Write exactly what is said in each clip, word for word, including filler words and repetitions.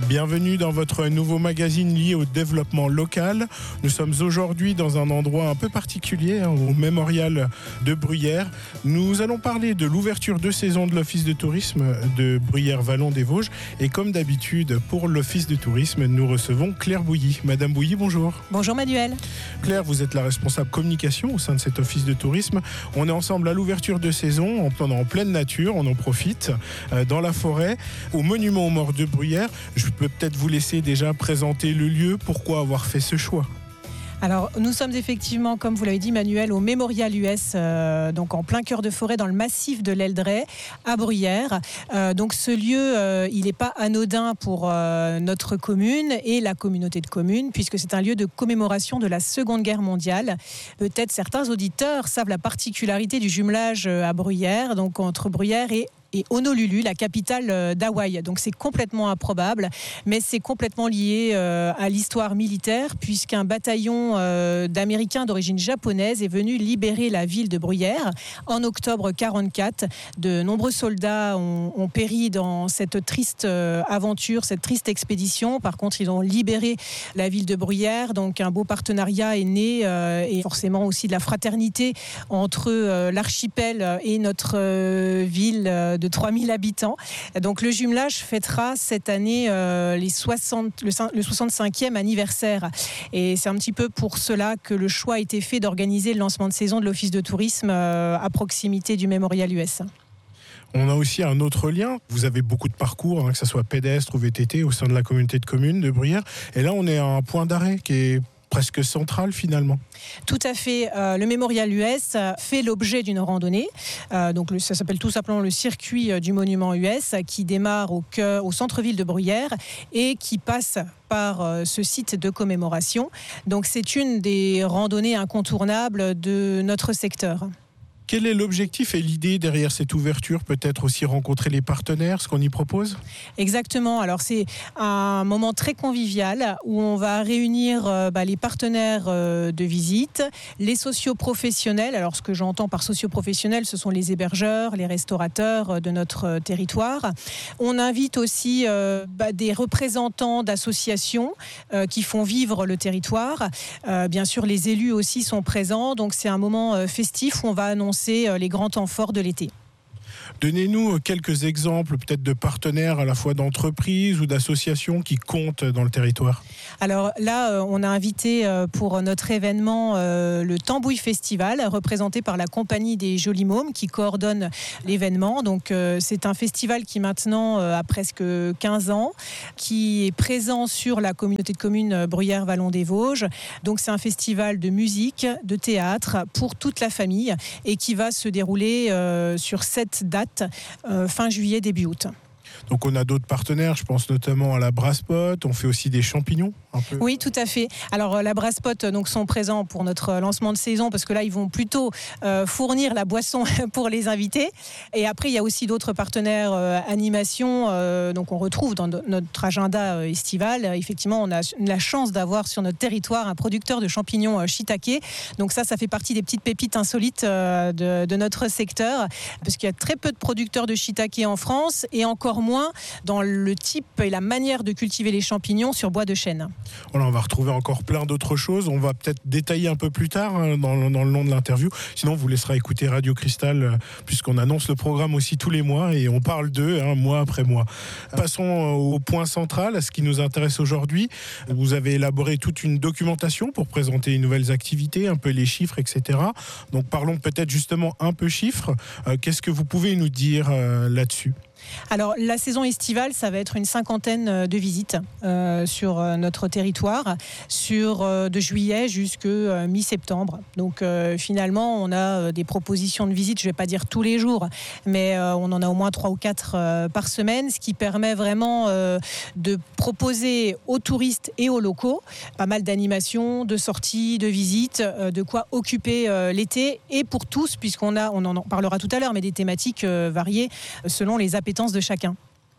Bienvenue dans votre nouveau magazine lié au développement local. Nous sommes aujourd'hui dans un endroit un peu particulier, hein, au Mémorial de Bruyères. Nous allons parler de l'ouverture de saison de l'Office de tourisme de Bruyères-Vallon-des-Vosges. Et comme d'habitude, pour l'Office de tourisme, nous recevons Claire Bouilly. Madame Bouilly, bonjour. Bonjour Manuel. Claire, vous êtes la responsable communication au sein de cet Office de tourisme. On est ensemble à l'ouverture de saison, en, en pleine nature, on en profite, euh, dans la forêt, au monument aux morts de Bruyères. Je peux peut-être vous laisser déjà présenter le lieu. Pourquoi avoir fait ce choix ? Alors, nous sommes effectivement, comme vous l'avez dit Manuel, au Mémorial U S, euh, donc en plein cœur de forêt, dans le massif de l'Eldray, à Bruyères. Euh, donc ce lieu, euh, il n'est pas anodin pour euh, notre commune et la communauté de communes, puisque c'est un lieu de commémoration de la Seconde Guerre mondiale. Peut-être certains auditeurs savent la particularité du jumelage à Bruyères, donc entre Bruyères et et Honolulu, la capitale d'Hawaï. Donc c'est complètement improbable, mais c'est complètement lié euh, à l'histoire militaire, puisqu'un bataillon euh, d'Américains d'origine japonaise est venu libérer la ville de Bruyères en octobre quarante-quatre. De nombreux soldats ont, ont péri dans cette triste euh, aventure, cette triste expédition. Par contre, ils ont libéré la ville de Bruyères, donc un beau partenariat est né, euh, et forcément aussi de la fraternité entre euh, l'archipel et notre euh, ville euh, de trois mille habitants. Donc le jumelage fêtera cette année euh, les soixante, le, le soixante-cinquième anniversaire. Et c'est un petit peu pour cela que le choix a été fait d'organiser le lancement de saison de l'Office de tourisme euh, à proximité du Mémorial U S. On a aussi un autre lien. Vous avez beaucoup de parcours, hein, que ce soit pédestre ou V T T, au sein de la communauté de communes de Bruyères. Et là, on est à un point d'arrêt qui est presque central finalement. Tout à fait. Euh, le Mémorial U S fait l'objet d'une randonnée. Euh, donc le, ça s'appelle tout simplement le circuit du monument U S, qui démarre au, cœur, au centre-ville de Bruyères et qui passe par euh, ce site de commémoration. Donc c'est une des randonnées incontournables de notre secteur. Quel est l'objectif et l'idée derrière cette ouverture ? Peut-être aussi rencontrer les partenaires, ce qu'on y propose ? Exactement. Alors c'est un moment très convivial où on va réunir euh, bah, les partenaires euh, de visite, les socioprofessionnels. Alors ce que j'entends par socioprofessionnels, ce sont les hébergeurs, les restaurateurs euh, de notre euh, territoire. On invite aussi euh, bah, des représentants d'associations euh, qui font vivre le territoire. Euh, bien sûr, les élus aussi sont présents. Donc c'est un moment euh, festif où on va annoncer les grands temps forts de l'été. Donnez-nous quelques exemples peut-être de partenaires à la fois d'entreprises ou d'associations qui comptent dans le territoire. Alors là, on a invité pour notre événement le Tambouille Festival, représenté par la Compagnie des Jolis Mômes qui coordonne l'événement. Donc c'est un festival qui maintenant a presque quinze ans, qui est présent sur la communauté de communes Bruyères-Vallon-des-Vosges. Donc c'est un festival de musique, de théâtre pour toute la famille et qui va se dérouler sur sept dates. Euh, fin juillet, début août. Donc on a d'autres partenaires, je pense notamment à la Brasspot, on fait aussi des champignons un peu. Oui, tout à fait. Alors la Brasspot donc sont présents pour notre lancement de saison parce que là ils vont plutôt euh, fournir la boisson pour les invités. Et après il y a aussi d'autres partenaires euh, animation, euh, donc on retrouve dans notre agenda euh, estival. Effectivement, on a la chance d'avoir sur notre territoire un producteur de champignons euh, shiitake. Donc ça, ça fait partie des petites pépites insolites euh, de, de notre secteur parce qu'il y a très peu de producteurs de shiitake en France et encore moins dans le type et la manière de cultiver les champignons sur bois de chêne. Voilà, on va retrouver encore plein d'autres choses. On va peut-être détailler un peu plus tard hein, dans, dans le long de l'interview. Sinon, on vous laissera écouter Radio Cristal euh, puisqu'on annonce le programme aussi tous les mois et on parle d'eux hein, mois après mois. Passons au point central, à ce qui nous intéresse aujourd'hui. Vous avez élaboré toute une documentation pour présenter les nouvelles activités, un peu les chiffres, et cetera. Donc parlons peut-être justement un peu chiffres. Euh, qu'est-ce que vous pouvez nous dire euh, là-dessus ? Alors la saison estivale, ça va être une cinquantaine de visites euh, sur notre territoire, sur euh, de juillet jusqu'à euh, mi-septembre. Donc euh, finalement, on a des propositions de visites, je ne vais pas dire tous les jours, mais euh, on en a au moins trois ou quatre euh, par semaine, ce qui permet vraiment euh, de proposer aux touristes et aux locaux pas mal d'animations, de sorties, de visites, euh, de quoi occuper euh, l'été et pour tous, puisqu'on a, on en parlera tout à l'heure, mais des thématiques euh, variées selon les appétences de chacun.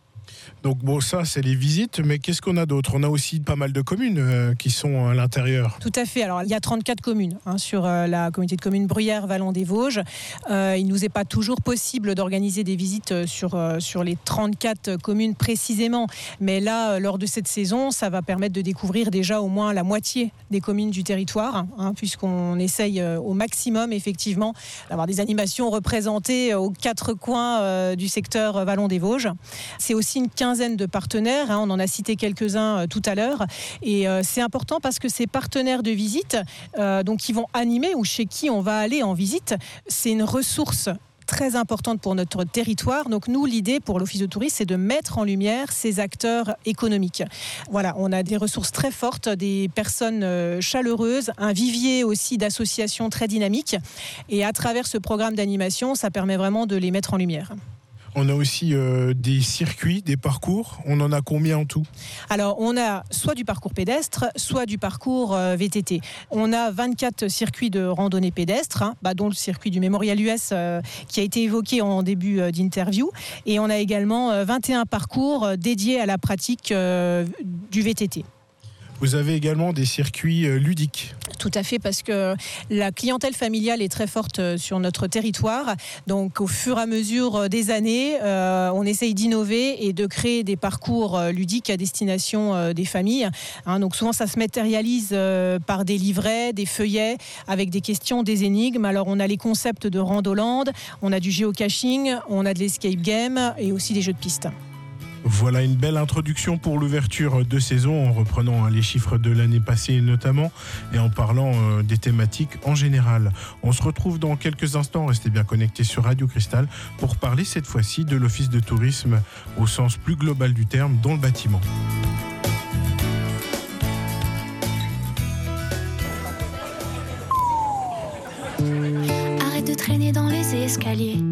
Donc bon, ça c'est les visites, mais qu'est-ce qu'on a d'autre? On a aussi pas mal de communes euh, qui sont à l'intérieur. Tout à fait. Alors il y a trente-quatre communes hein, sur euh, la communauté de communes Bruyères-Vallon-des-Vosges. Euh, il nous est pas toujours possible d'organiser des visites sur, euh, sur les trente-quatre communes précisément, mais là, euh, lors de cette saison, ça va permettre de découvrir déjà au moins la moitié des communes du territoire, hein, puisqu'on essaye euh, au maximum effectivement d'avoir des animations représentées aux quatre coins euh, du secteur Vallon-des-Vosges. C'est aussi une quinzaine de partenaires, hein, on en a cité quelques-uns euh, tout à l'heure, et euh, c'est important parce que ces partenaires de visite, euh, donc qui vont animer ou chez qui on va aller en visite, c'est une ressource très importante pour notre territoire. Donc nous, l'idée pour l'Office de tourisme, c'est de mettre en lumière ces acteurs économiques. Voilà, on a des ressources très fortes, des personnes chaleureuses, un vivier aussi d'associations très dynamiques. Et à travers ce programme d'animation, ça permet vraiment de les mettre en lumière. On a aussi euh, des circuits, des parcours. On en a combien en tout? Alors, on a soit du parcours pédestre, soit du parcours euh, V T T. On a vingt-quatre circuits de randonnée pédestre, hein, bah, dont le circuit du Mémorial U S euh, qui a été évoqué en début euh, d'interview. Et on a également euh, vingt et un parcours euh, dédiés à la pratique euh, du V T T. Vous avez également des circuits euh, ludiques. Tout à fait, parce que la clientèle familiale est très forte sur notre territoire. Donc, au fur et à mesure des années, euh, on essaye d'innover et de créer des parcours ludiques à destination euh, des familles. Hein, donc, souvent, ça se matérialise euh, par des livrets, des feuillets, avec des questions, des énigmes. Alors, on a les concepts de Randoland, on a du géocaching, on a de l'escape game et aussi des jeux de piste. Voilà une belle introduction pour l'ouverture de saison en reprenant les chiffres de l'année passée notamment et en parlant des thématiques en général. On se retrouve dans quelques instants, restez bien connectés sur Radio Cristal pour parler cette fois-ci de l'Office de tourisme au sens plus global du terme dans le bâtiment. Arrête de traîner dans les escaliers.